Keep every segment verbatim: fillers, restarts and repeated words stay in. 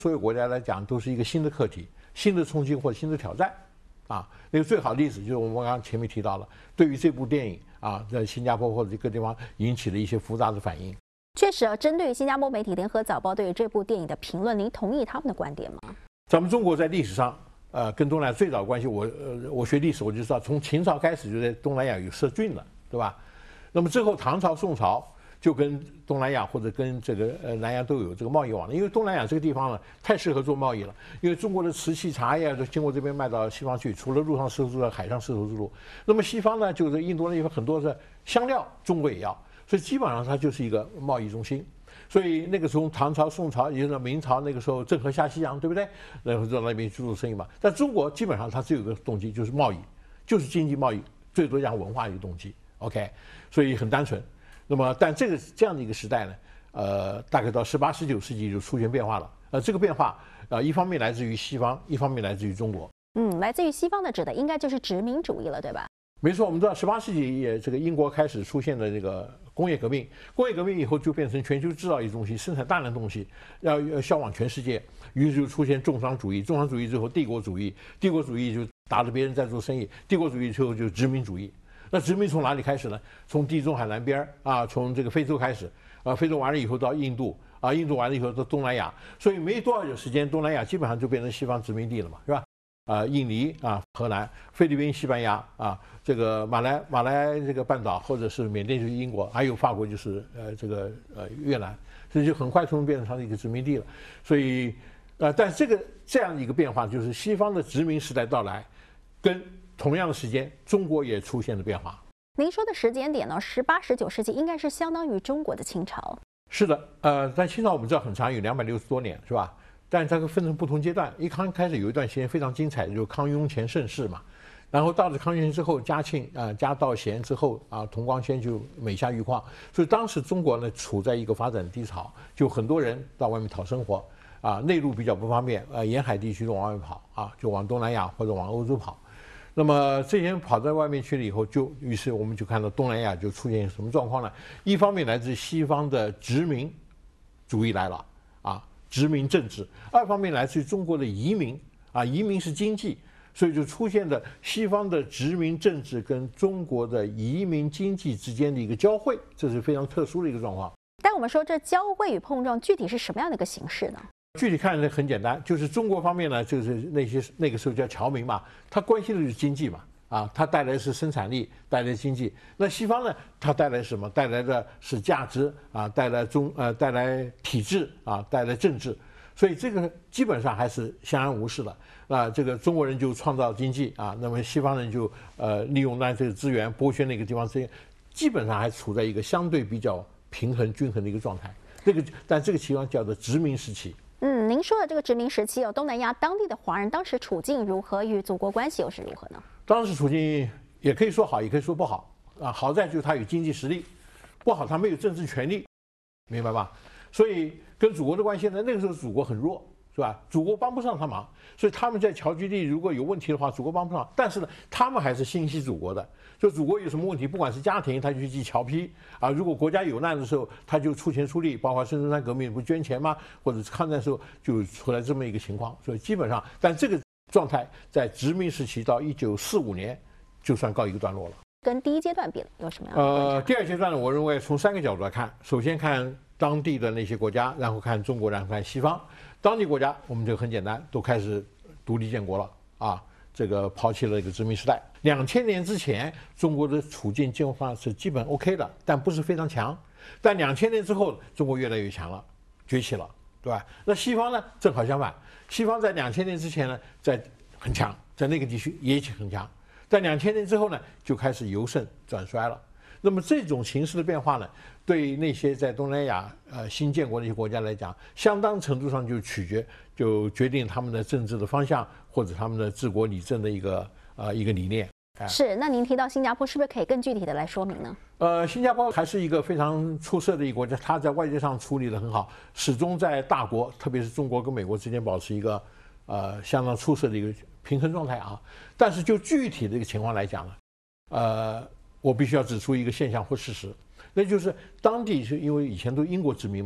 所有国家来讲都是一个新的课题、新的冲击或者新的挑战，啊，那个最好的例子就是我们刚刚前面提到了，对于这部电影啊，在新加坡或者各地方引起了一些复杂的反应。 确实啊，针对于新加坡媒体《联合早报》对于这部电影的评论，您同意他们的观点吗？ 咱们中国在历史上，呃，跟东南亚最早的关系，我呃我学历史我就知道，从秦朝开始就在东南亚有设郡了，对吧？那么之后唐朝、宋朝。就跟东南亚或者跟这个呃南亚都有这个贸易往来，因为东南亚这个地方呢太适合做贸易了，因为中国的瓷器、茶叶都经过这边卖到西方去，除了陆上丝绸之路、海上丝绸之路，那么西方呢就是印度那地方很多的香料，中国也要，所以基本上它就是一个贸易中心。所以那个从唐朝、宋朝，也就是明朝那个时候郑和下西洋，对不对？然后到那边去做生意嘛。但中国基本上它只有一个动机，就是贸易，就是经济贸易，最多讲文化一个动机。OK， 所以很单纯。那么，但这个这样的一个时代呢，呃，大概到十八、十九世纪就出现变化了。呃，这个变化，呃，一方面来自于西方，一方面来自于中国。 嗯，来自于西方的指的应该就是殖民主义了，对吧？ 没错，我们知道十八世纪也这个英国开始出现了这个工业革命，工业革命以后就变成全球制造业中心，生产大量东西，要要销往全世界，于是就出现重商主义，重商主义之后帝国主义，帝国主义就打着别人在做生意，帝国主义之后就殖民主义。那殖民从哪里开始呢？从地中海南边啊，从这个非洲开始啊，非洲完了以后到印度啊，印度完了以后到东南亚，所以没多少时间，东南亚基本上就变成西方殖民地了嘛，是吧？啊，印尼啊，荷兰、菲律宾、西班牙啊，这个马来马来这个半岛或者是缅甸就是英国，还有法国就是呃这个呃越南，所以就很快从变成它的一个殖民地了。所以呃，但这个这样一个变化，就是西方的殖民时代到来，跟同样的时间，中国也出现了变化。 您说的时间点呢，十八、十九世纪应该是相当于中国的清朝。 是的，呃，但清朝我们知道很长，有两百六十多年，是吧？但它分成不同阶段。一刚开始有一段时间非常精彩，就是康雍乾盛世嘛。然后到了康雍乾之后，嘉庆啊、呃、嘉道咸之后啊，同光宣就美下愈况。所以当时中国呢处在一个发展低潮，就很多人到外面讨生活啊，内陆比较不方便，呃，沿海地区都往外跑啊，就往东南亚或者往欧洲跑。那么这些人跑在外面去了以后，就于是我们就看到东南亚就出现什么状况呢？一方面来自西方的殖民主义来了啊，殖民政治；二方面来自于中国的移民啊，移民是经济，所以就出现了西方的殖民政治跟中国的移民经济之间的一个交汇，这是非常特殊的一个状况。 但我们说这交汇与碰撞具体是什么样的一个形式呢？ 具体看来很简单，就是中国方面呢，就是那些那个时候叫侨民嘛，它关心的就是经济嘛，啊，它带来的是生产力，带来的经济。那西方呢，它带来什么？带来的是价值啊，带来中呃带来体制啊，带来政治。所以这个基本上还是相安无事的。那这个中国人就创造经济啊，那么西方人就呃利用那这个资源剥削那个地方资源，基本上还处在一个相对比较平衡均衡的一个状态。这个但这个情况叫做殖民时期。 嗯，您说的这个殖民时期，有东南亚当地的华人当时处境如何，与祖国关系又是如何呢？ 当时处境也可以说好，也可以说不好啊。好在就是他有经济实力，不好他没有政治权利，明白吧？所以跟祖国的关系呢，那个时候祖国很弱，是吧？祖国帮不上他忙，所以他们在侨居地如果有问题的话，祖国帮不上。但是呢，他们还是心系祖国的。就祖国有什么问题，不管是家庭，他就去寄侨批啊；如果国家有难的时候，他就出钱出力，包括孙中山革命不捐钱吗？或者是抗战的时候就出来这么一个情况。所以基本上，但这个状态在殖民时期到一九四五年就算告一个段落了。 跟第一阶段比有什么样的？ 呃，第二阶段呢，我认为从三个角度来看，首先看当地的那些国家，然后看中国，然后看西方。当地国家我们就很简单，都开始独立建国了啊。这个抛弃了一个殖民时代。两千年之前，中国的处境进化是基本 OK 的，但不是非常强。但两千年之后，中国越来越强了，崛起了，对吧？那西方呢，正好相反。西方在两千年之前呢，在很强，在那个地区也很强。在两千年之后呢，就开始由盛转衰了。那么这种形势的变化呢，对那些在东南亚呃新建国的一些国家来讲，相当程度上就取决就决定他们的政治的方向或者他们的治国理政的一个呃一个理念。 是，那您提到新加坡，是不是可以更具体的来说明呢？ 呃，新加坡还是一个非常出色的一个国家，它在外交上处理得很好，始终在大国，特别是中国跟美国之间保持一个呃相当出色的一个平衡状态啊。但是就具体的一个情况来讲呢，呃。我必须要指出一个现象或事实，那就是当地是因为以前都英国殖民嘛，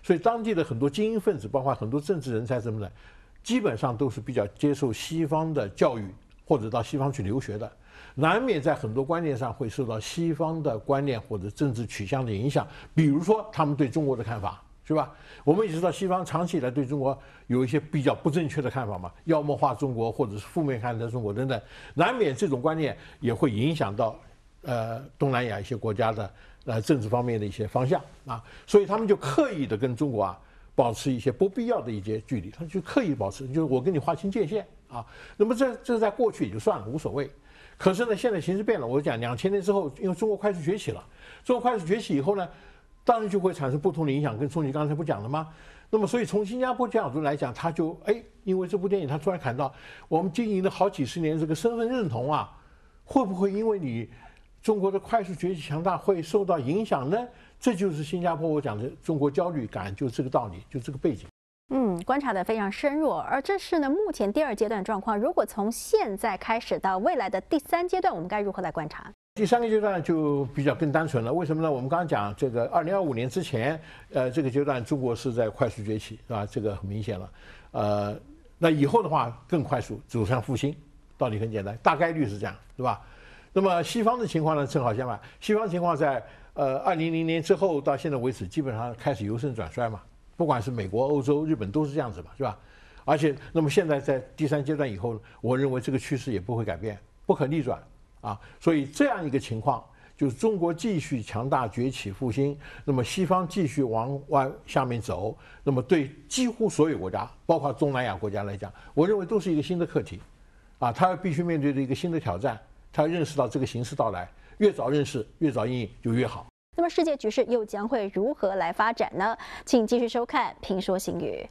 所以当地的很多精英分子，包括很多政治人才什么的，基本上都是比较接受西方的教育或者到西方去留学的，难免在很多观念上会受到西方的观念或者政治取向的影响。比如说他们对中国的看法，是吧？我们也知道西方长期以来对中国有一些比较不正确的看法嘛，妖魔化中国或者是负面看待中国等等，难免这种观念也会影响到呃东南亚一些国家的呃政治方面的一些方向啊，所以他们就刻意的跟中国啊保持一些不必要的一些距离，他就刻意保持，就是我跟你划清界限啊。那么这这在过去也就算了，无所谓。可是呢，现在形势变了，我讲两千年之后，因为中国快速崛起了，中国快速崛起以后呢，当然就会产生不同的影响，跟冲击刚才不讲了吗？那么所以从新加坡角度来讲，他就哎，因为这部电影，他突然看到我们经营了好几十年这个身份认同啊，会不会因为你中国的快速崛起强大会受到影响呢？这就是新加坡我讲的中国焦虑感，就这个道理，就这个背景。 嗯，观察得非常深入，而这是呢目前第二阶段状况。如果从现在开始到未来的第三阶段，我们该如何来观察？ 第三个阶段就比较更单纯了，为什么呢？我们刚刚讲这个二零二五年之前，呃，这个阶段中国是在快速崛起，是吧？这个很明显了。呃，那以后的话更快速走向复兴，道理很简单，大概率是这样，是吧？那么西方的情况呢，正好相反，西方情况在呃二零零年之后到现在为止，基本上开始由盛转衰嘛。不管是美国、欧洲、日本都是这样子嘛，是吧？而且，那么现在在第三阶段以后，我认为这个趋势也不会改变，不可逆转啊。所以这样一个情况，就是中国继续强大崛起复兴，那么西方继续往往下面走，那么对几乎所有国家，包括东南亚国家来讲，我认为都是一个新的课题，啊，他必须面对的一个新的挑战，他要认识到这个形势到来，越早认识，越早应应就越好。 那么世界局势又将会如何来发展呢？请继续收看《评说新语》。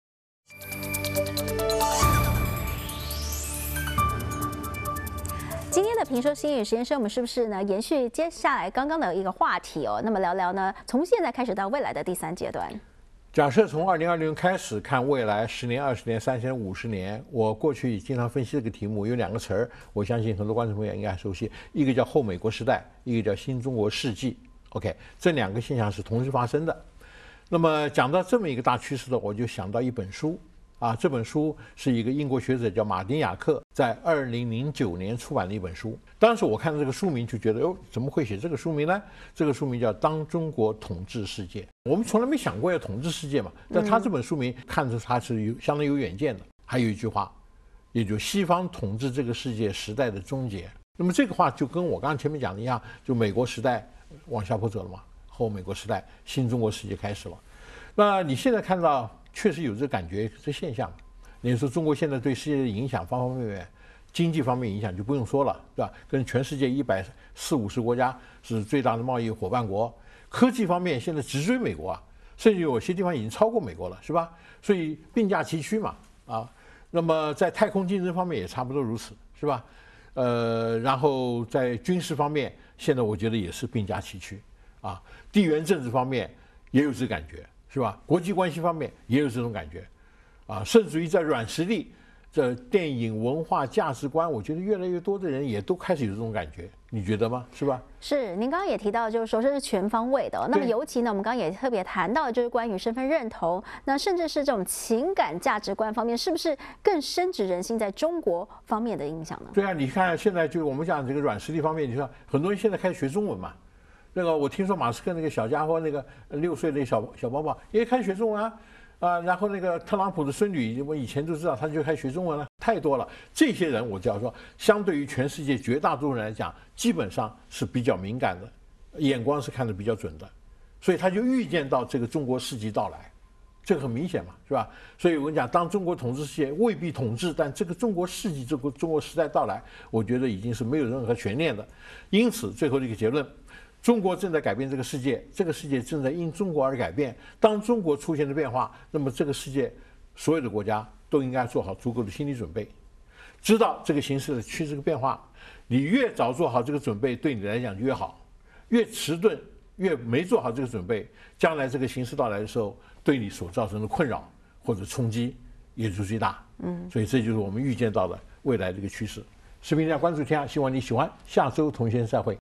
今天的评说新语实验室，我们是不是呢延续接下来刚刚的一个话题哦？那么聊聊呢，从现在开始到未来的第三阶段。 假设从二零二零年开始看未来十年、二十年、三十年、五十年，我过去经常分析这个题目，有两个词儿，我相信很多观众朋友应该熟悉，一个叫后美国时代，一个叫新中国世纪。OK， 这两个现象是同时发生的。那么讲到这么一个大趋势的，我就想到一本书啊，这本书是一个英国学者叫马丁雅克在二零零九年出版的一本书。当时我看到这个书名就觉得，哦，怎么会写这个书名呢？这个书名叫《当中国统治世界》。我们从来没想过要统治世界嘛，但他这本书名看着他是有相当有远见的。还有一句话，也就西方统治这个世界时代的终结。那么这个话就跟我刚刚前面讲的一样，就美国时代往下坡走了嘛，后美国时代，新中国世界开始了。那你现在看到确实有这感觉，这现象。你说中国现在对世界的影响方方面面，经济方面影响就不用说了，对吧？跟全世界一百四五十国家是最大的贸易伙伴国。科技方面现在直追美国啊，甚至有些地方已经超过美国了，是吧？所以并驾齐驱嘛，啊。那么在太空竞争方面也差不多如此，是吧？呃，然后在军事方面，现在我觉得也是并驾齐驱，啊，地缘政治方面也有这感觉，是吧？国际关系方面也有这种感觉，啊，甚至于在软实力、这电影文化价值观，我觉得越来越多的人也都开始有这种感觉，你觉得吗？是吧？ 是，您刚刚也提到，就是说这是全方位的、哦。那么尤其呢，我们刚刚也特别谈到，就是关于身份认同，那甚至是这种情感价值观方面，是不是更深植人心在中国方面的影响呢？ 对啊，你看现在就我们讲这个软实力方面，你说很多人现在开始学中文嘛。那个我听说马斯克那个小家伙，那个六岁的小小宝宝也开始学中文啊。啊，然后那个特朗普的孙女，我以前都知道，他就开始学中文了，太多了。这些人，我就要说，相对于全世界绝大多数人来讲，基本上是比较敏感的，眼光是看得比较准的，所以他就预见到这个中国世纪到来，这个很明显嘛，是吧？所以我跟你讲，当中国统治世界未必统治，但这个中国世纪，这个中国时代到来，我觉得已经是没有任何悬念的。因此，最后的一个结论。中国正在改变这个世界，这个世界正在因中国而改变。当中国出现了变化，那么这个世界所有的国家都应该做好足够的心理准备，知道这个形势的趋势和变化。你越早做好这个准备，对你来讲就越好；越迟钝，越没做好这个准备，将来这个形势到来的时候，对你所造成的困扰或者冲击也就最大。嗯，所以这就是我们预见到的未来这个趋势。视频量关注天下，希望你喜欢。下周同一时间再会。